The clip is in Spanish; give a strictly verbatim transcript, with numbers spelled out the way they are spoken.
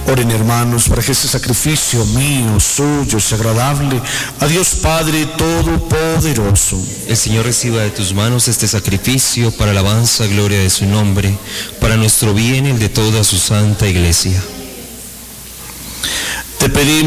Oren, hermanos, para que este sacrificio mío, suyo, sea agradable a Dios Padre Todopoderoso. El Señor reciba de tus manos este sacrificio para alabanza y gloria de su nombre, para nuestro bien y el de toda su santa Iglesia. Te pedimos,